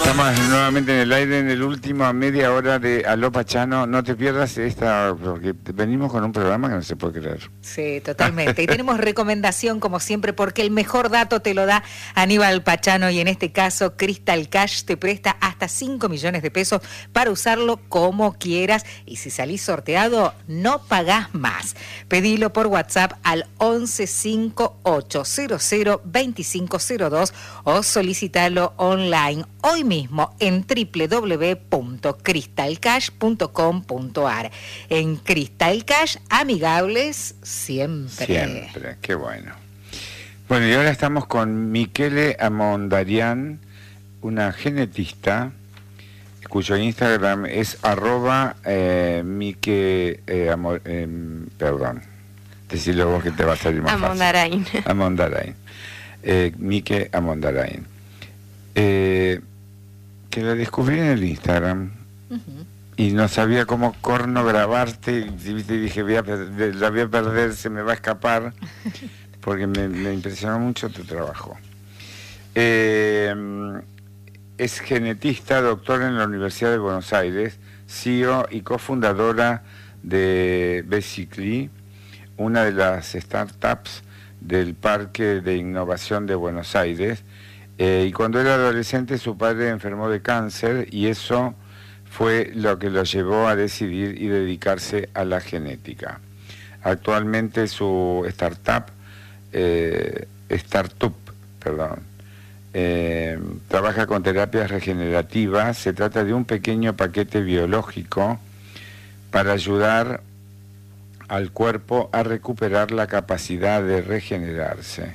Estamos nuevamente en el aire en el último media hora de Aló Pachano. No te pierdas esta, porque venimos con un programa que no se puede creer. Sí, totalmente. Y tenemos recomendación, como siempre, porque el mejor dato te lo da Aníbal Pachano, y en este caso Crystal Cash te presta hasta 5 millones de pesos para usarlo como quieras, y si salís sorteado no pagás más. Pedilo por WhatsApp al 1158002502 o solicitalo online hoy mismo en www.crystalcash.com.ar. En Crystal Cash, amigables siempre. Siempre, qué bueno. Bueno, y ahora estamos con Michele Amondarian, una genetista cuyo Instagram es perdón, decirlo vos que te va a salir más Amondarain. Fácil. Amondarain. Miche Amondarain. Que la descubrí en el Instagram. Y no sabía cómo corno grabarte, y dije, la voy a perder, se me va a escapar, porque me impresionó mucho tu trabajo. Es genetista, doctora en la Universidad de Buenos Aires, CEO y cofundadora de Basically, una de las startups del Parque de Innovación de Buenos Aires. Y cuando era adolescente su padre enfermó de cáncer, y eso fue lo que lo llevó a decidir y dedicarse a la genética. Actualmente su startup, trabaja con terapias regenerativas. Se trata de un pequeño paquete biológico para ayudar al cuerpo a recuperar la capacidad de regenerarse.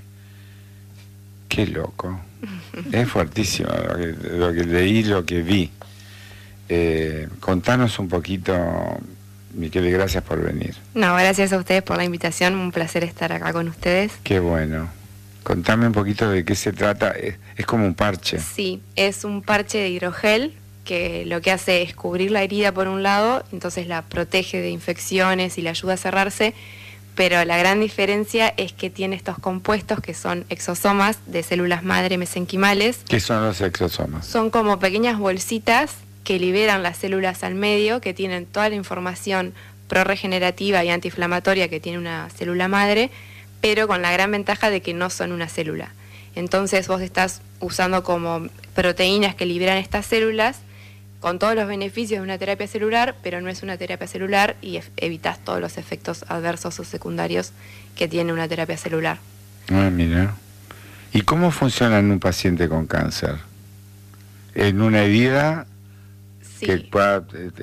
Qué loco. Es fuertísimo lo que leí, lo que vi. Contanos un poquito, Michele, gracias por venir. No, gracias a ustedes por la invitación, un placer estar acá con ustedes. Qué bueno. Contame un poquito de qué se trata. Es como un parche. Sí, es un parche de hidrogel que lo que hace es cubrir la herida por un lado, entonces la protege de infecciones y la ayuda a cerrarse, pero la gran diferencia es que tiene estos compuestos que son exosomas de células madre mesenquimales. ¿Qué son los exosomas? Son como pequeñas bolsitas que liberan las células al medio, que tienen toda la información prorregenerativa y antiinflamatoria que tiene una célula madre, pero con la gran ventaja de que no son una célula. Entonces vos estás usando como proteínas que liberan estas células, con todos los beneficios de una terapia celular, pero no es una terapia celular y evitas todos los efectos adversos o secundarios que tiene una terapia celular. Ah, mira. ¿Y cómo funciona en un paciente con cáncer? ¿En una herida que pueda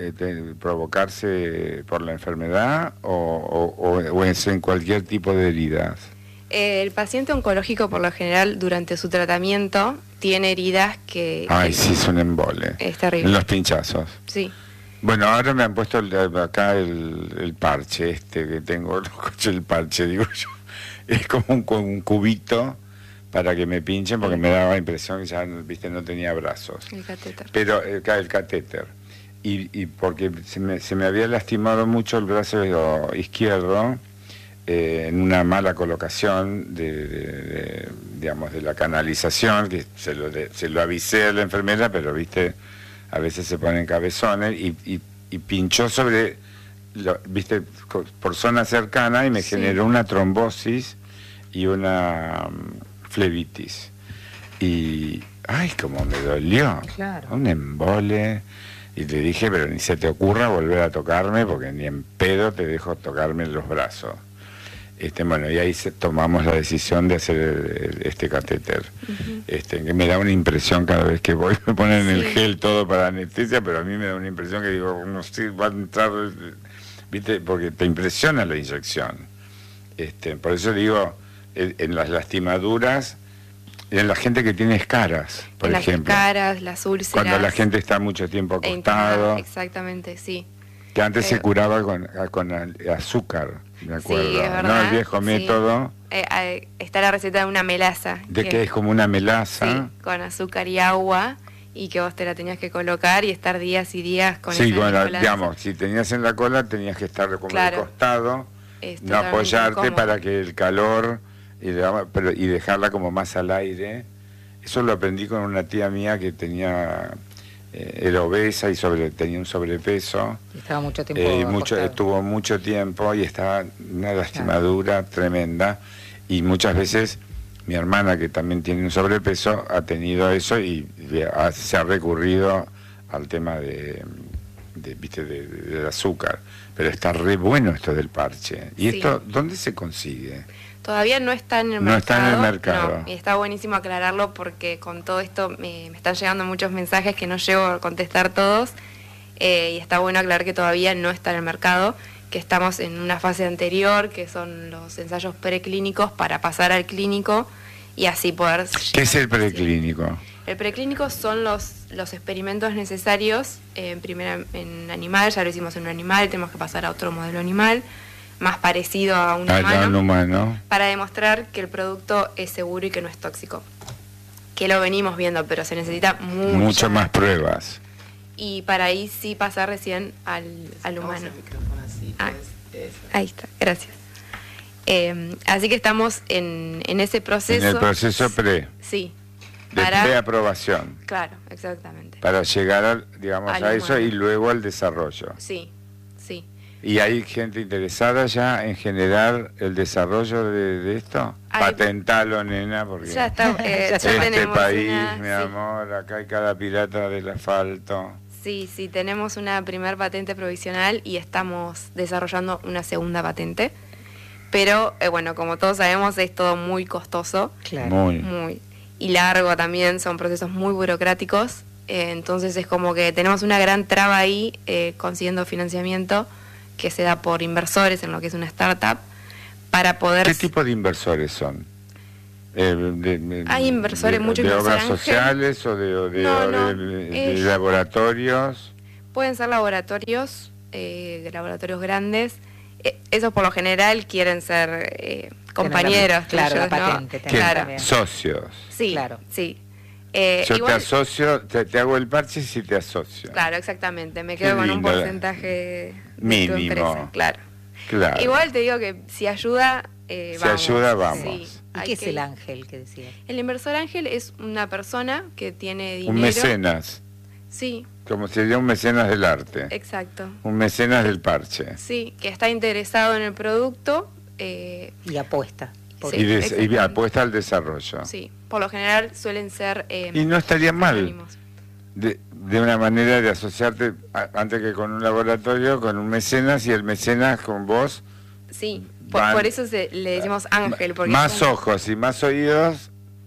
provocarse por la enfermedad o es en cualquier tipo de heridas? El paciente oncológico, por lo general, durante su tratamiento, tiene heridas que... Ay, sí, es un embole. Es terrible. En los pinchazos. Sí. Bueno, ahora me han puesto acá el parche que tengo, el parche, digo yo. Es como un cubito para que me pinchen, porque me daba impresión que ya, viste, no tenía brazos. El catéter. Pero el catéter. Y porque se me había lastimado mucho el brazo izquierdo, en una mala colocación digamos, de la canalización, que se lo avisé a la enfermera, pero viste, a veces se ponen cabezones, y pinchó sobre, viste, por zona cercana, y me generó una trombosis y una flebitis. Y, ay, como me dolió. Claro. Un embole. Y le dije, pero ni se te ocurra volver a tocarme, porque ni en pedo te dejo tocarme los brazos. Bueno, y ahí tomamos la decisión de hacer este catéter. Que me da una impresión cada vez que voy, me ponen el gel todo para anestesia, pero a mí me da una impresión que digo, no sé, va a entrar, viste, porque te impresiona la inyección. Por eso digo, en las lastimaduras, en la gente que tiene escaras, por ejemplo. Las escaras, las úlceras. Cuando la gente está mucho tiempo acostado. Exactamente, sí. Que antes se curaba con azúcar, me acuerdo. Sí, es verdad. ¿No? El viejo método. Está la receta de una melaza. De que es como una melaza. Sí, con azúcar y agua, y que vos te la tenías que colocar y estar días y días con esa bueno, digamos, si tenías en la cola tenías que estar como de costado, no apoyarte incómodo, para que el calor y dejarla como más al aire, Eso lo aprendí con una tía mía que era obesa y tenía un sobrepeso. Y estaba mucho tiempo estuvo mucho tiempo y estaba una lastimadura tremenda. Y muchas veces mi hermana, que también tiene un sobrepeso, ha tenido eso y se ha recurrido al tema del azúcar. Pero está re bueno esto del parche. ¿Y esto dónde se consigue? Todavía no está en el mercado. No está en el mercado. No, y está buenísimo aclararlo porque con todo esto me están llegando muchos mensajes que no llego a contestar todos. Y está bueno aclarar que todavía no está en el mercado, que estamos en una fase anterior, que son los ensayos preclínicos para pasar al clínico y así poder... ¿Qué es el preclínico? El preclínico son los experimentos necesarios en animal, ya lo hicimos en un animal, tenemos que pasar a otro modelo animal, más parecido a un humano, para demostrar que el producto es seguro y que no es tóxico. Que lo venimos viendo, pero se necesita mucho más pruebas. Y para ahí sí pasar recién al humano. Ahí está, gracias. Así que estamos en ese proceso. En el proceso Sí. De preaprobación. Claro, exactamente. Para llegar a eso y luego al desarrollo. Sí. ¿Y hay gente interesada ya en generar el desarrollo de esto? Patentalo, nena, porque ya está, este país, mi amor, acá hay cada pirata del asfalto. Sí, tenemos una primer patente provisional y estamos desarrollando una segunda patente. Pero, bueno, como todos sabemos, es todo muy costoso. Claro. Muy. Y largo también, son procesos muy burocráticos. Entonces es como que tenemos una gran traba ahí consiguiendo financiamiento que se da por inversores en lo que es una startup para poder... ¿Qué tipo de inversores son? Hay inversores, muchos ¿De inversores obras sociales o de laboratorios? Pueden ser laboratorios, laboratorios grandes. Esos por lo general quieren ser compañeros. Claro, tuyos, la patente. ¿no? Claro. Socios. Sí, claro. Sí. Yo te asocio, te hago el parche si te asocio. Claro, exactamente. Me quedo con un porcentaje mínimo. De tu empresa. Claro. Igual te digo que si ayuda, vamos. Sí, ¿Y qué es el ángel que decías? El inversor ángel es una persona que tiene dinero. Un mecenas. Sí. Como sería un mecenas del arte. Exacto. Un mecenas del parche. Sí, que está interesado en el producto. Y apuesta. Y apuesta al desarrollo. Sí, por lo general suelen ser... y no estaría mal anónimos. de una manera de asociarte antes que con un laboratorio, con un mecenas y el mecenas con vos. Sí, por eso le decimos ángel. Porque más ojos y más oídos,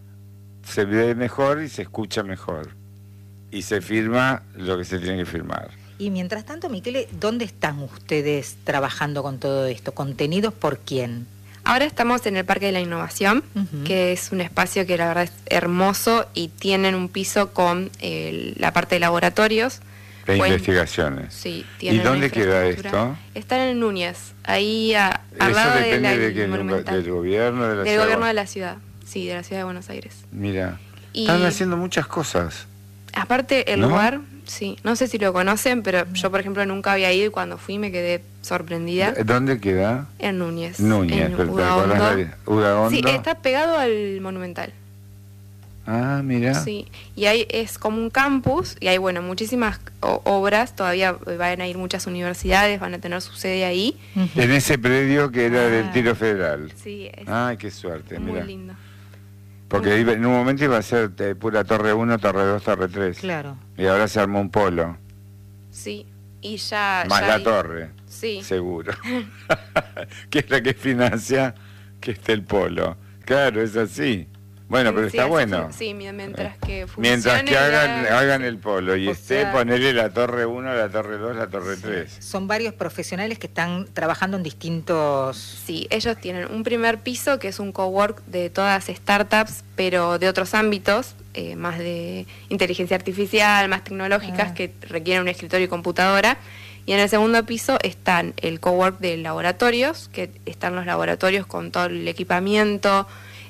se ve mejor y se escucha mejor. Y se firma lo que se tiene que firmar. Y mientras tanto, Miquele, ¿dónde están ustedes trabajando con todo esto? ¿Contenidos por quién? Ahora estamos en el Parque de la Innovación, que es un espacio que la verdad es hermoso y tienen un piso con la parte de laboratorios. De investigaciones. Sí. ¿Y dónde queda esto? Están en Núñez, ahí al lado del Monumental. ¿Del gobierno de la ciudad? Del gobierno de la ciudad, sí, de la ciudad de Buenos Aires. Mira, están haciendo muchas cosas. Aparte, el lugar, sí, no sé si lo conocen, pero yo, por ejemplo, nunca había ido y cuando fui me quedé sorprendida. ¿Dónde queda? En Núñez. Núñez, en Udaondo. Sí, está pegado al Monumental. Ah, mira. Sí, y ahí es como un campus y hay, bueno, muchísimas obras, todavía van a ir muchas universidades, van a tener su sede ahí. En ese predio que era del Tiro Federal. Sí. Ay, qué suerte, muy mira. lindo. Porque en un momento iba a ser pura Torre 1, Torre 2, Torre 3. Claro. Y ahora se armó un polo. Sí, y ya... Más la torre. Sí. Seguro. Que es la que financia que esté el polo. Claro, es así. Bueno, pero sí, está bueno. Sí, mientras que funcione. Mientras que hagan el polo y ponerle la Torre 1, la Torre 2, la Torre 3. Son varios profesionales que están trabajando en distintos... Sí, ellos tienen un primer piso que es un cowork de todas startups, pero de otros ámbitos, más de inteligencia artificial, más tecnológicas, que requieren un escritorio y computadora. Y en el segundo piso están el cowork de laboratorios, que están los laboratorios con todo el equipamiento,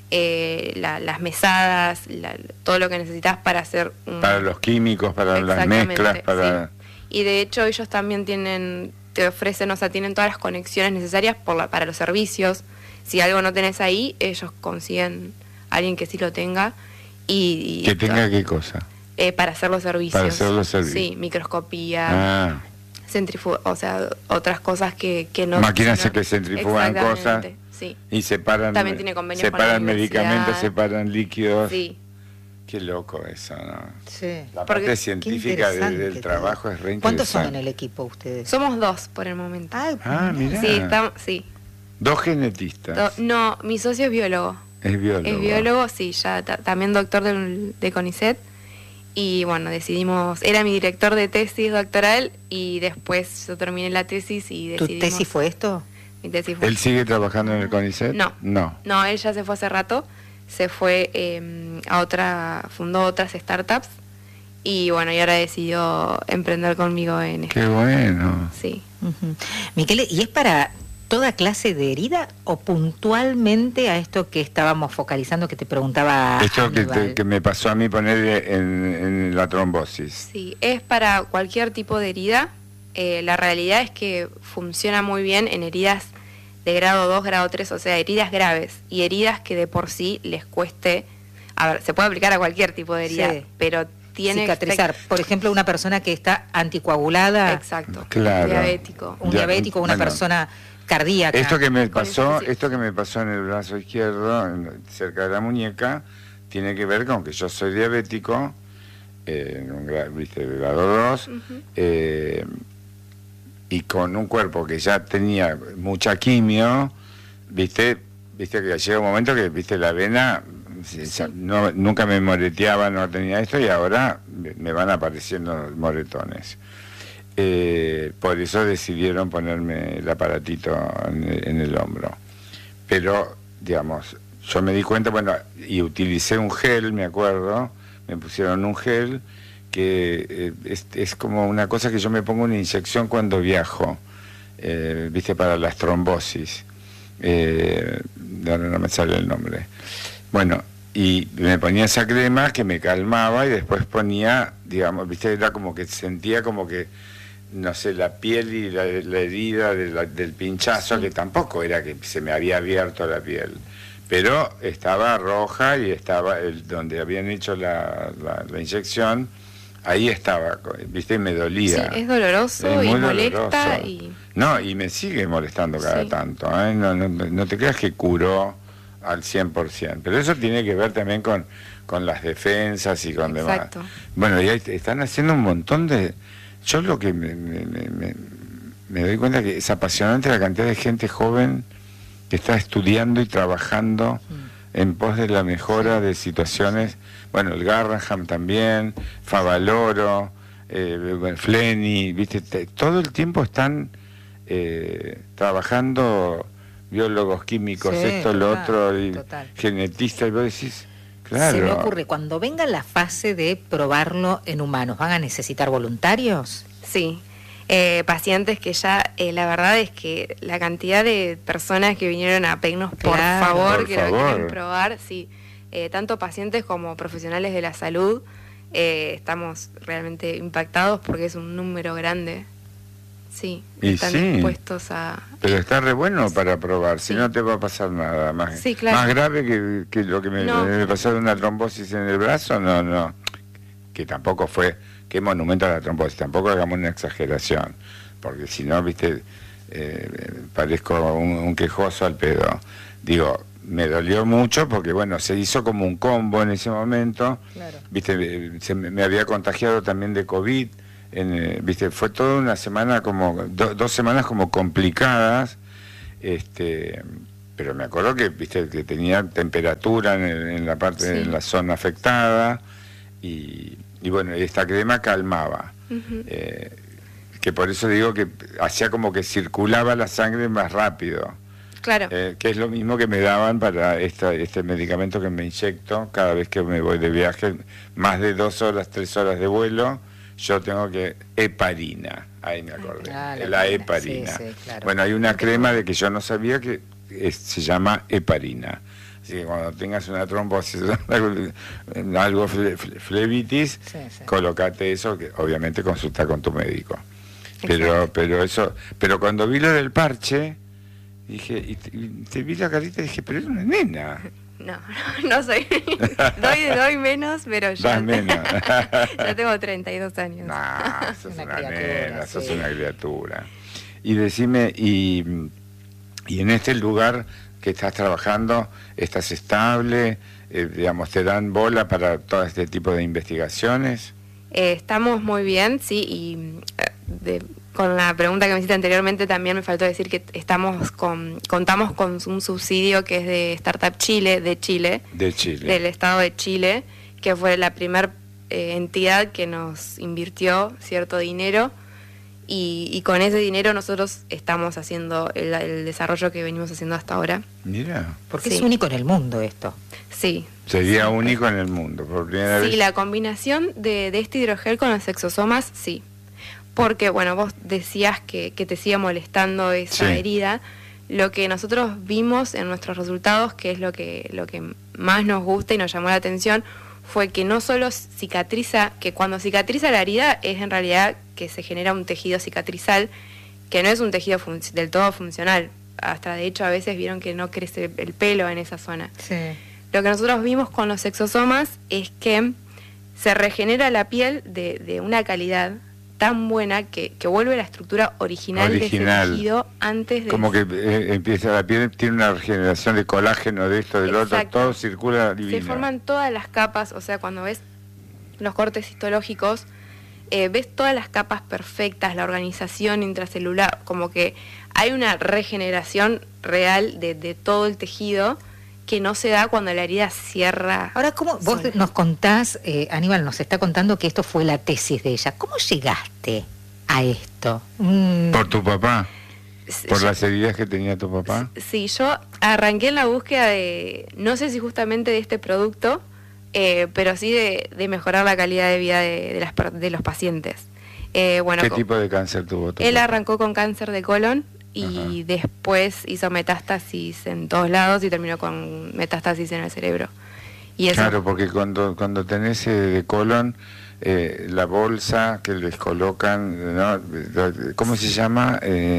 las mesadas, todo lo que necesitas para hacer para los químicos, para las mezclas, para... Sí. Y de hecho ellos también te ofrecen, o sea, tienen todas las conexiones necesarias para los servicios. Si algo no tenés ahí, ellos consiguen a alguien que sí lo tenga ¿Que tenga qué cosa? Para hacer los servicios. Para hacer los servicios. Sí, microscopía, o sea, otras cosas que no... Máquinas que centrifugan cosas. Sí. Y separan, también tiene convenios con la separan medicamentos, separan líquidos. Sí. Qué loco eso, ¿no? Sí. La parte científica del trabajo es re interesante. ¿Cuántos son en el equipo ustedes? Somos 2 por el momento. Mira. Sí, sí. 2 genetistas. No, mi socio es biólogo. Es biólogo. Es biólogo, sí, ya también doctor de CONICET. Y bueno, decidimos, era mi director de tesis doctoral y después yo terminé la tesis y decidimos... ¿Tu tesis fue esto? Mi tesis fue... ¿Él sigue trabajando en el CONICET? No, él ya se fue hace rato, se fue fundó otras startups y bueno, y ahora decidió emprender conmigo en esto. ¡Qué bueno! Sí. Miquele, ¿y es para toda clase de herida o puntualmente a esto que estábamos focalizando, que te preguntaba esto que me pasó a mí poner en la trombosis? Sí, es para cualquier tipo de herida. La realidad es que funciona muy bien en heridas de grado 2, grado 3, o sea, heridas graves y heridas que de por sí les cueste... A ver, se puede aplicar a cualquier tipo de herida, pero tiene cicatrizar. Por ejemplo, una persona que está anticoagulada. Exacto. Claro. Diabético. Un diabético, una persona cardíaca. Esto que me pasó en el brazo izquierdo, cerca de la muñeca, tiene que ver con que yo soy diabético, de grado 2, y con un cuerpo que ya tenía mucha quimio, viste que llega un momento que, la vena, nunca me moreteaba, no tenía esto, y ahora me van apareciendo moretones. Por eso decidieron ponerme el aparatito en el hombro. Pero, digamos, yo me di cuenta, y utilicé un gel, me acuerdo, me pusieron un gel que es como una cosa que yo me pongo una inyección cuando viajo, para las trombosis. No me sale el nombre. Bueno, y me ponía esa crema que me calmaba y después ponía, digamos, era como que sentía como que, no sé, la piel y la herida del pinchazo, que tampoco era que se me había abierto la piel, pero estaba roja y estaba donde habían hecho la inyección, ahí estaba, y me dolía. Sí, es doloroso y molesta. Doloroso. No, y me sigue molestando cada tanto, ¿eh? No te creas que curó al 100%, pero eso tiene que ver también con las defensas y con demás. Bueno, y ahí están haciendo un montón de... Yo lo que me doy cuenta que es apasionante la cantidad de gente joven que está estudiando y trabajando en pos de la mejora de situaciones. Bueno, el Garraham también, Favaloro, Fleni, todo el tiempo están trabajando biólogos, químicos, lo otro, y genetistas, y vos decís, claro. Se me ocurre, cuando venga la fase de probarlo en humanos, ¿van a necesitar voluntarios? Sí, pacientes que ya, la verdad es que la cantidad de personas que vinieron a pedirnos, por favor, lo quieren probar, sí, tanto pacientes como profesionales de la salud, estamos realmente impactados porque es un número grande. Sí, están dispuestos a... Pero está re bueno para probar, si no te va a pasar nada más. Sí, claro. Más grave que lo que me pasó de una trombosis en el brazo, no. Que tampoco fue, qué monumento a la trombosis, tampoco hagamos una exageración, porque si no, parezco un quejoso al pedo. Digo, me dolió mucho porque, se hizo como un combo en ese momento. Claro. Me había contagiado también de COVID. Fue toda una semana como 2 semanas como complicadas, pero me acuerdo que que tenía temperatura en la parte en la zona afectada y esta crema calmaba, que por eso digo que hacía como que circulaba la sangre más rápido. Claro. Que es lo mismo que me daban para este medicamento que me inyecto cada vez que me voy de viaje, más de 2 horas, 3 horas de vuelo. Yo tengo heparina, ahí me acordé, la heparina. Sí, claro. Bueno, hay una crema de que yo no sabía que se llama heparina. Así que cuando tengas una trombosis, algo flebitis, colócate eso, que obviamente consulta con tu médico. Pero cuando vi lo del parche, dije, y te vi la carita y dije, pero es una nena. No soy. doy menos, pero ya. Das menos. Ya tengo 32 años. Nah, sos una nena, sos sí. una criatura. Y decime, y en este lugar que estás trabajando, ¿estás estable? Digamos, ¿te dan bola para todo este tipo de investigaciones? Estamos muy bien, sí, y con la pregunta que me hiciste anteriormente también me faltó decir que contamos con un subsidio que es de Startup Chile, De Chile. del Estado de Chile, que fue la primera entidad que nos invirtió cierto dinero, y con ese dinero nosotros estamos haciendo el desarrollo que venimos haciendo hasta ahora. Mira. Porque Sí. es único en el mundo esto. Sí. Sería único en el mundo, por primera vez. Sí, la combinación de este hidrogel con los exosomas, sí. Porque, bueno, vos decías que te sigue molestando esa Sí. herida. Lo que nosotros vimos en nuestros resultados, que es lo que más nos gusta y nos llamó la atención, fue que no solo cicatriza, que cuando cicatriza la herida es en realidad que se genera un tejido cicatrizal, que no es un tejido del todo funcional. Hasta de hecho a veces vieron que no crece el pelo en esa zona. Sí. Lo que nosotros vimos con los exosomas es que se regenera la piel de una calidad tan buena que vuelve la estructura original de ese tejido antes de... Como que empieza la piel, tiene una regeneración de colágeno, de esto, del otro, Exacto. todo circula divino. Se forman todas las capas, o sea, cuando ves los cortes histológicos, ves todas las capas perfectas, la organización intracelular, como que hay una regeneración real de todo el tejido que no se da cuando la herida cierra. Ahora, ¿cómo vos sola. nos contás, Aníbal nos está contando que esto fue la tesis de ella? ¿Cómo llegaste a esto? ¿Por tu papá? ¿Por Yo- las heridas que tenía tu papá? Sí, yo arranqué en la búsqueda de, no sé si justamente de este producto, pero sí de mejorar la calidad de vida de los pacientes. Bueno, ¿Qué tipo de cáncer tuvo tu él papá? arrancó con cáncer de colon y después hizo metástasis en todos lados y terminó con metástasis en el cerebro. Y eso, Claro, porque cuando tenés de colon, la bolsa que les colocan, ¿no? ¿Cómo se llama?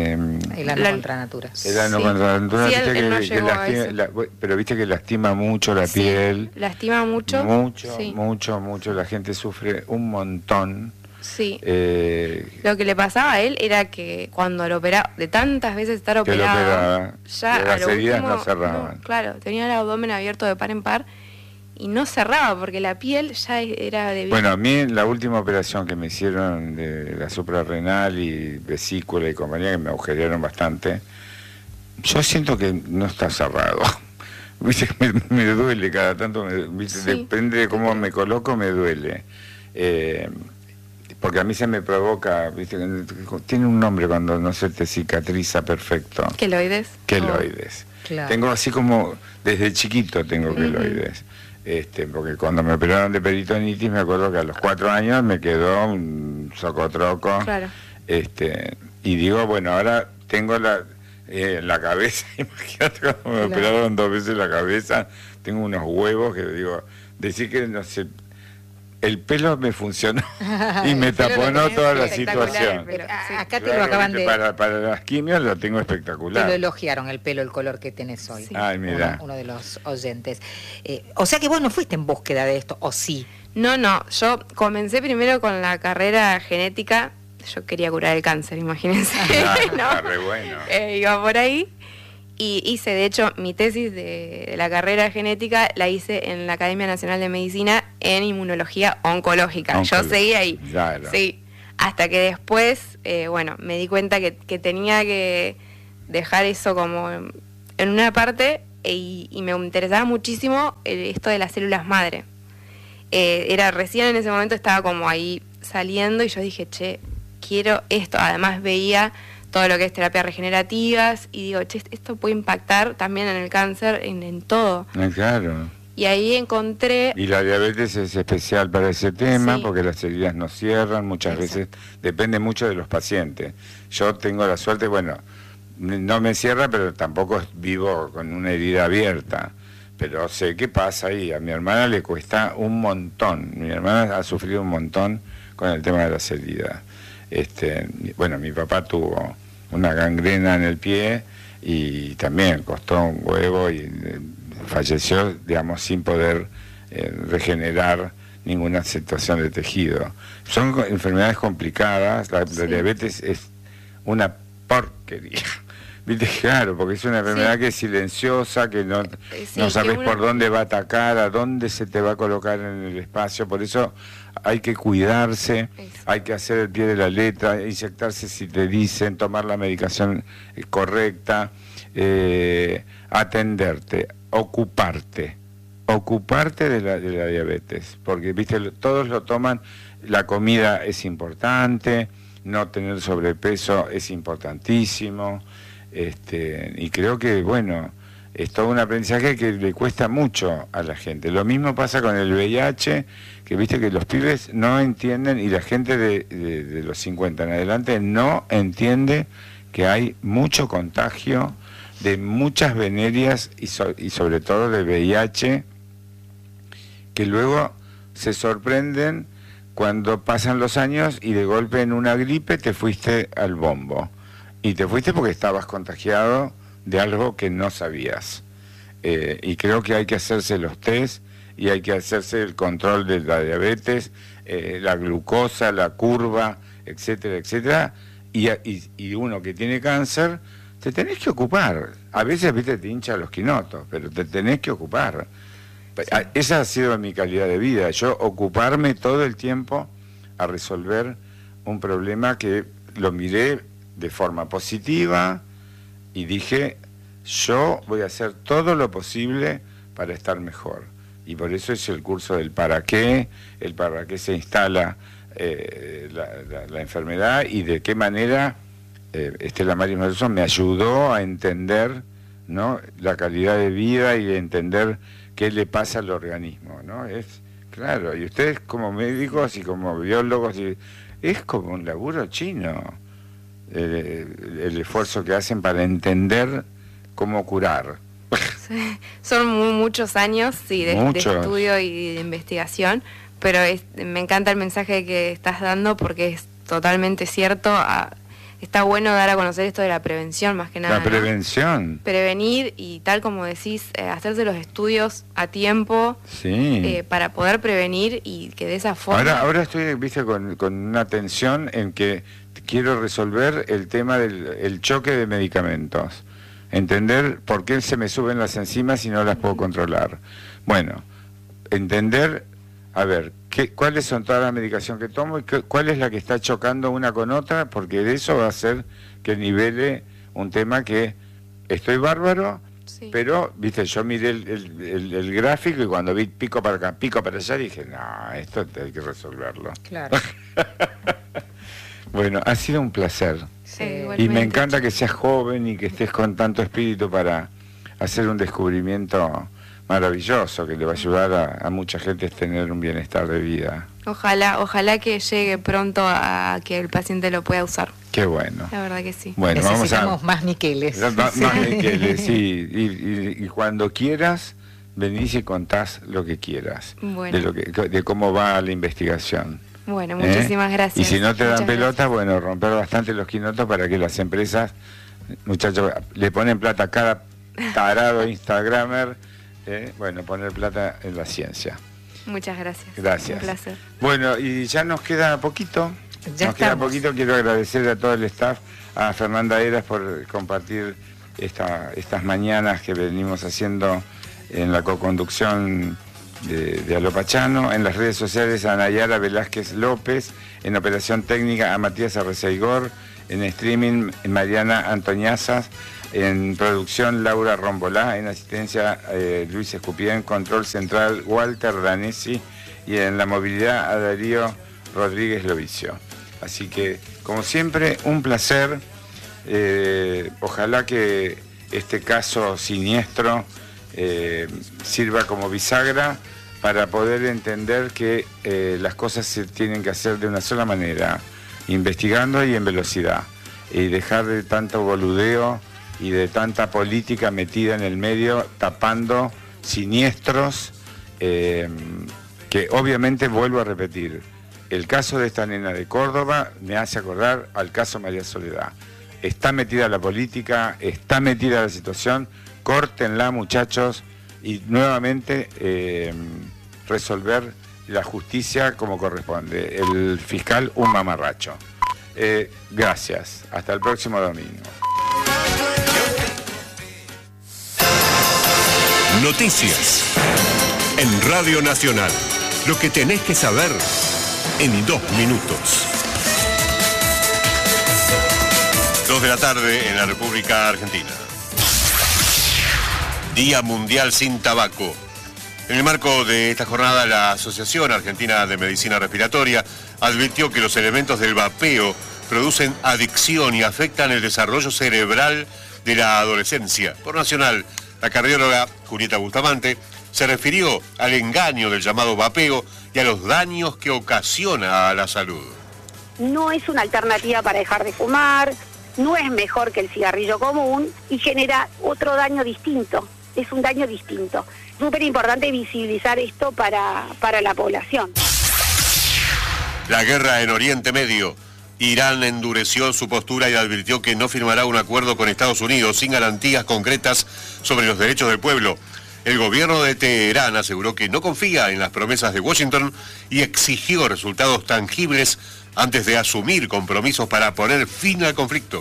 El ano La- contra natura. El ano Sí. contra la natura, Sí, viste él no que llegó a lastima, eso. pero viste que lastima mucho la sí, piel. lastima mucho. Sí. mucho, la gente sufre un montón. Sí. Eh, Lo que le pasaba a él era que cuando lo operaba, de tantas veces estar Que lo operado, operaba, ya las a lo heridas último, no cerraban. claro, tenía el abdomen abierto de par en par y no cerraba porque la piel ya era de bueno, a mí la última operación que me hicieron de la suprarrenal y vesícula y compañía, que me agujerearon bastante, yo siento que no está cerrado. Viste que me duele cada tanto, ¿viste? Sí, Depende de cómo entiendo. me coloco, me duele. Porque a mí se me provoca, ¿viste? Tiene un nombre cuando no se te cicatriza perfecto. queloides. Queloides. Claro. Tengo así como, desde chiquito tengo queloides. Porque cuando me operaron de peritonitis me acuerdo que a los 4 años me quedó un socotroco. Claro. Y digo, bueno, ahora tengo la cabeza, imagínate cuando me operaron 2 veces la cabeza, tengo unos huevos que digo, decir que no sé, el pelo me funcionó y me El pelo lo taponó tenés toda la espectacular, situación. pero sí. Acá te Claro, lo acaban viste, de... para las quimios lo tengo Te espectacular. lo elogiaron el pelo, el color que tenés hoy. Sí. Ay, mira. Uno de los oyentes. O sea que vos no fuiste en búsqueda de esto, ¿o sí? No, yo comencé primero con la carrera genética. Yo quería curar el cáncer, imagínense. Está ¿no? re bueno. Iba por ahí. Y hice, de hecho, mi tesis de la carrera genética la hice en la Academia Nacional de Medicina en inmunología oncológica. Yo seguí ahí. Claro. Sí. Hasta que después, bueno, me di cuenta que tenía que dejar eso como en una parte y me interesaba muchísimo esto de las células madre. Era recién en ese momento, estaba como ahí saliendo y yo dije, che, quiero esto. Además veía todo lo que es terapias regenerativas y digo, che, esto puede impactar también en el cáncer, en todo. Claro. Y ahí encontré... Y la diabetes es especial para ese tema Sí. porque las heridas no cierran, muchas Exacto. veces depende mucho de los pacientes. Yo tengo la suerte, bueno, no me cierra, pero tampoco vivo con una herida abierta. Pero sé qué pasa ahí. A mi hermana le cuesta un montón. Mi hermana ha sufrido un montón con el tema de las heridas. Bueno, mi papá tuvo una gangrena en el pie y también costó un huevo y falleció, digamos, sin poder regenerar ninguna situación de tejido. Son enfermedades complicadas, la diabetes es una porquería. ¿Viste? Claro, porque es una enfermedad que es silenciosa, que no sabes por dónde va a atacar, a dónde se te va a colocar en el espacio, por eso hay que cuidarse, hay que hacer el pie de la letra, inyectarse si te dicen, tomar la medicación correcta, atenderte, ocuparte de la diabetes, porque viste, todos lo toman, la comida es importante, no tener sobrepeso es importantísimo, y creo que, bueno, es todo un aprendizaje que le cuesta mucho a la gente. Lo mismo pasa con el VIH, que viste que los pibes no entienden, y la gente de los 50 en adelante no entiende que hay mucho contagio de muchas venerias y sobre todo de VIH, que luego se sorprenden cuando pasan los años y de golpe en una gripe te fuiste al bombo. Y te fuiste porque estabas contagiado de algo que no sabías. Y creo que hay que hacerse los test y hay que hacerse el control de la diabetes, la glucosa, la curva, etcétera, etcétera. Y uno que tiene cáncer, te tenés que ocupar. A veces, viste, te hincha los quinotos, pero te tenés que ocupar. Esa ha sido mi calidad de vida. Yo ocuparme todo el tiempo a resolver un problema que lo miré de forma positiva y dije, yo voy a hacer todo lo posible para estar mejor. Y por eso es el curso del para qué se instala la enfermedad y de qué manera Estela Maris Mattheussen me ayudó a entender, ¿no?, la calidad de vida y a entender qué le pasa al organismo, ¿no? Es claro, y ustedes como médicos y como biólogos, es como un laburo chino. El esfuerzo que hacen para entender cómo curar. Sí, son muchos años de estudio y de investigación, pero me encanta el mensaje que estás dando porque es totalmente cierto. Está bueno dar a conocer esto de la prevención, más que nada. La prevención. ¿No? Prevenir y tal como decís, hacerse los estudios a tiempo, sí, para poder prevenir y que de esa forma... Ahora estoy, viste, con una tensión en que quiero resolver el tema del choque de medicamentos. Entender por qué se me suben las enzimas y no las puedo controlar. Bueno, entender, a ver, cuáles son todas las medicaciones que tomo y cuál es la que está chocando una con otra, porque de eso va a hacer que nivele un tema que estoy bárbaro, sí, pero, viste, yo miré el gráfico y cuando vi pico para acá, pico para allá, dije, no, esto hay que resolverlo. Claro. Bueno, ha sido un placer. Sí, y me encanta que seas joven y que estés con tanto espíritu para hacer un descubrimiento maravilloso que le va a ayudar a mucha gente a tener un bienestar de vida. Ojalá que llegue pronto a que el paciente lo pueda usar. Qué bueno. La verdad que sí. Bueno, necesitamos más Miqueles. Más Miqueles, sí. Y cuando quieras, venís y contás lo que quieras. Bueno. De cómo va la investigación. Bueno, muchísimas gracias. Y si no te dan Muchas pelota, gracias. bueno, romper bastante los quinotos para que las empresas, muchachos, le ponen plata a cada tarado instagramer, bueno, poner plata en la ciencia. Muchas gracias. Gracias. Un placer. Bueno, y ya nos queda poquito. Queda poquito. Quiero agradecer a todo el staff, a Fernanda Eras por compartir estas mañanas que venimos haciendo en la coconducción de Aló Pachano, en las redes sociales a Nayara Velázquez López, en operación técnica a Matías Arreceigor, en streaming Mariana Antoñazas, en producción Laura Rombolá, en asistencia Luis Escupien, control central Walter Danesi y en la movilidad a Darío Rodríguez Lovicio. Así que, como siempre, un placer. Ojalá que este caso siniestro sirva como bisagra para poder entender que las cosas se tienen que hacer de una sola manera, investigando y en velocidad, y dejar de tanto boludeo y de tanta política metida en el medio, tapando siniestros que obviamente, vuelvo a repetir, el caso de esta nena de Córdoba me hace acordar al caso María Soledad. Está metida la política, está metida la situación, córtenla, muchachos, y nuevamente resolver la justicia como corresponde. El fiscal, un mamarracho. Gracias. Hasta el próximo domingo. Noticias en Radio Nacional. Lo que tenés que saber en 2 minutos. 2 de la tarde en la República Argentina. Día Mundial sin Tabaco. En el marco de esta jornada, la Asociación Argentina de Medicina Respiratoria advirtió que los elementos del vapeo producen adicción y afectan el desarrollo cerebral de la adolescencia. Por Nacional, la cardióloga Julieta Bustamante se refirió al engaño del llamado vapeo y a los daños que ocasiona a la salud. No es una alternativa para dejar de fumar, no es mejor que el cigarrillo común y genera otro daño distinto, es un daño distinto. Súper importante visibilizar esto para la población. La guerra en Oriente Medio. Irán endureció su postura y advirtió que no firmará un acuerdo con Estados Unidos sin garantías concretas sobre los derechos del pueblo. El gobierno de Teherán aseguró que no confía en las promesas de Washington y exigió resultados tangibles antes de asumir compromisos para poner fin al conflicto.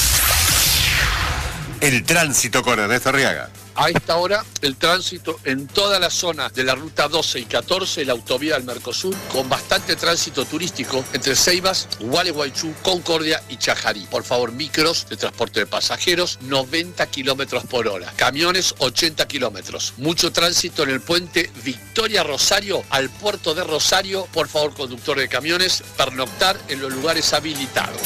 El tránsito con Ernesto Arriaga. A esta hora, el tránsito en toda la zona de la ruta 12 y 14, la autovía del Mercosur, con bastante tránsito turístico entre Ceibas, Gualeguaychú, Concordia y Chajarí. Por favor, micros de transporte de pasajeros, 90 kilómetros por hora. Camiones, 80 kilómetros. Mucho tránsito en el puente Victoria Rosario al puerto de Rosario. Por favor, conductor de camiones, pernoctar en los lugares habilitados.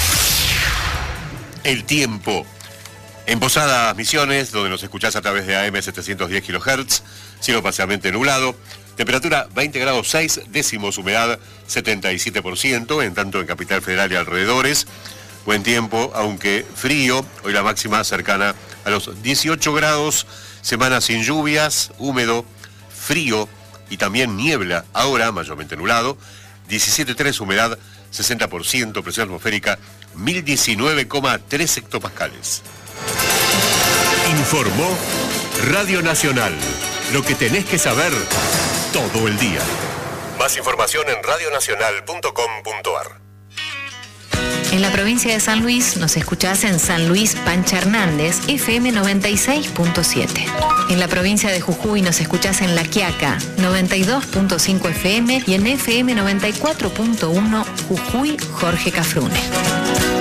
El tiempo. En Posadas Misiones, donde nos escuchás a través de AM 710 kHz, cielo parcialmente nublado, temperatura 20 grados 6 décimos, humedad 77%, en tanto en Capital Federal y alrededores. Buen tiempo, aunque frío, hoy la máxima cercana a los 18 grados, semana sin lluvias, húmedo, frío y también niebla, ahora mayormente nublado, 17,3 humedad, 60%, presión atmosférica 1019,3 hectopascales. Informó Radio Nacional. Lo que tenés que saber todo el día. Más información en radionacional.com.ar. En la provincia de San Luis nos escuchás en San Luis Pancha Hernández, FM 96.7. En la provincia de Jujuy nos escuchás en La Quiaca, 92.5 FM y en FM 94.1 Jujuy Jorge Cafrune.